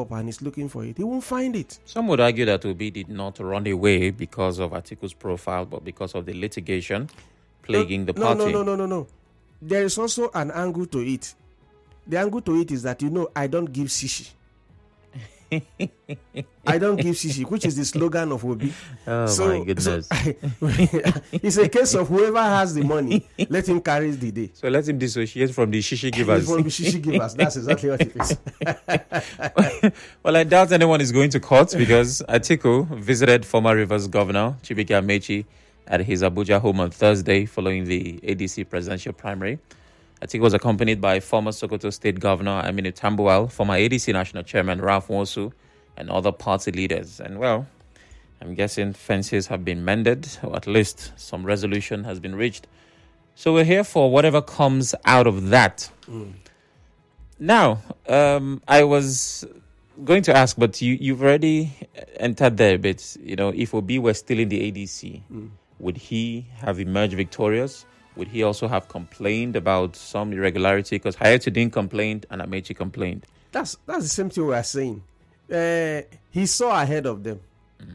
up and is looking for it, he won't find it. Some would argue that Obi did not run away because of Atiku's profile, but because of the litigation plaguing the party. No. There is also an angle to it. The angle to it is that, I don't give shishi. I don't give shishi, which is the slogan of Obi. Oh, my goodness. It's a case of whoever has the money, let him carry the day. So let him dissociate from the shishi givers. From the shishi givers. That's exactly what it is. Well, I doubt anyone is going to court because Atiku visited former Rivers Governor Chibike Amechi at his Abuja home on Thursday following the ADC presidential primary. Atiku was accompanied by former Sokoto State Governor Aminu Tambuwal, former ADC National Chairman Ralph Nwosu, and other party leaders. And well, I'm guessing fences have been mended, or at least some resolution has been reached. So we're here for whatever comes out of that. Now, I was going to ask, but you've already entered there a bit. If Obi were still in the ADC, would he have emerged victorious? Would he also have complained about some irregularity? Because Hayatuddin complained and Amechi complained. That's the same thing we are saying. He saw ahead of them.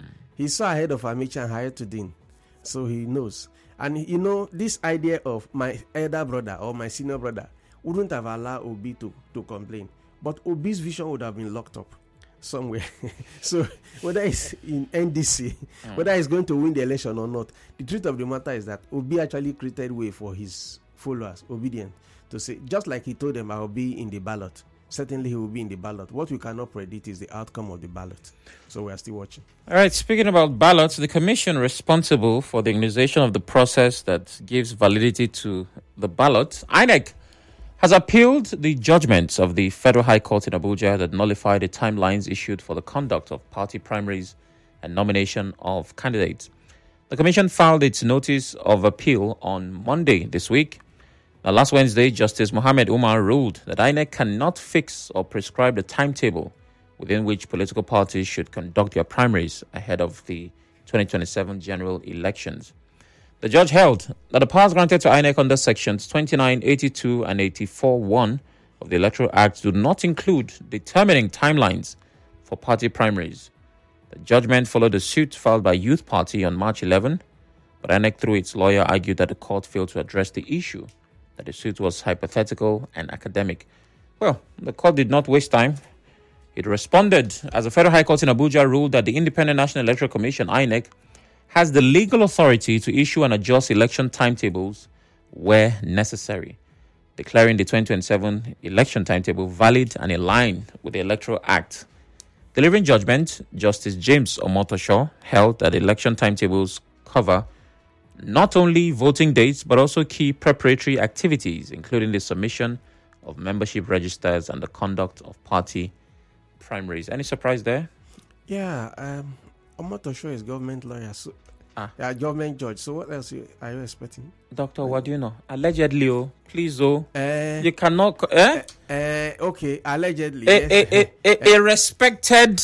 He saw ahead of Amechi and Hayatuddin. So he knows. And this idea of my elder brother or my senior brother wouldn't have allowed Obi to complain. But Obi's vision would have been locked up somewhere. So whether it's in NDC, whether he's going to win the election or not, the truth of the matter is that Obi actually created way for his followers, obedient, to say, just like he told them, I will be in the ballot. Certainly he will be in the ballot. What we cannot predict is the outcome of the ballot. So we are still watching. All right, speaking about ballots, the commission responsible for the organization of the process that gives validity to the ballot, INEC, has appealed the judgments of the Federal High Court in Abuja that nullified the timelines issued for the conduct of party primaries and nomination of candidates. The commission filed its notice of appeal on Monday this week. Now, last Wednesday, Justice Mohammed Umar ruled that INEC cannot fix or prescribe the timetable within which political parties should conduct their primaries ahead of the 2027 general elections. The judge held that the powers granted to INEC under sections 29, 82, and 84(1) of the Electoral Act do not include determining timelines for party primaries. The judgment followed a suit filed by Youth Party on March 11, but INEC, through its lawyer, argued that the court failed to address the issue, that the suit was hypothetical and academic. Well, the court did not waste time. It responded as the Federal High Court in Abuja ruled that the Independent National Electoral Commission, INEC, has the legal authority to issue and adjust election timetables where necessary, declaring the 2027 election timetable valid and in line with the Electoral Act. Delivering judgment, Justice James Omotosho held that election timetables cover not only voting dates, but also key preparatory activities, including the submission of membership registers and the conduct of party primaries. Any surprise there? Yeah, Omotosho is government lawyer, so government judge. So what else are you expecting? Doctor, what do you know? Allegedly, please, you cannot. Okay, allegedly. A respected.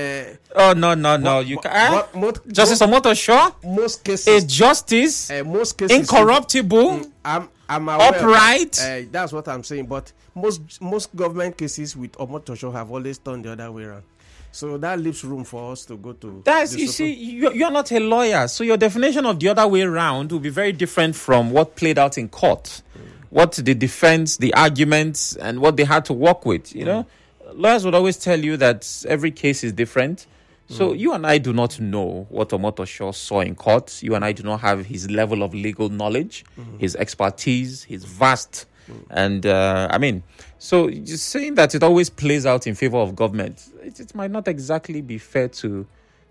No. You can. Justice Omotosho. Most cases. A justice. Most cases. Incorruptible. I'm aware upright. That's what I'm saying. But most government cases with Omotosho have always turned the other way around. So that leaves room for us to go to. You're not a lawyer, so your definition of the other way around will be very different from what played out in court, what the defense, the arguments, and what they had to work with. You know, lawyers would always tell you that every case is different. So you and I do not know what Omotosho saw in court. You and I do not have his level of legal knowledge, his expertise, his vast. And so just saying that it always plays out in favor of government, it might not exactly be fair to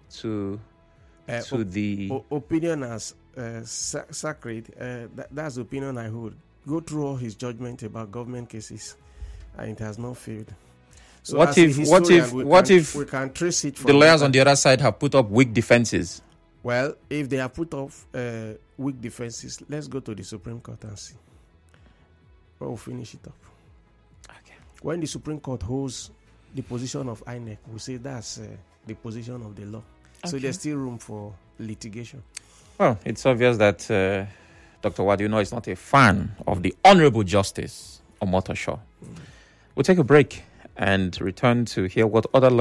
the opinion as sacred. That's the opinion I hold. Go through all his judgment about government cases, and it has not failed. So what if we can trace it? The lawyers on the other side have put up weak defenses. Well, if they have put up weak defenses, let's go to the Supreme Court and see. We'll finish it up. Okay. When the Supreme Court holds the position of INEC, we say that's the position of the law. Okay. So there's still room for litigation. Well, it's obvious that Dr. Wadino is not a fan of the Honorable Justice Omotosho. We'll take a break and return to hear what other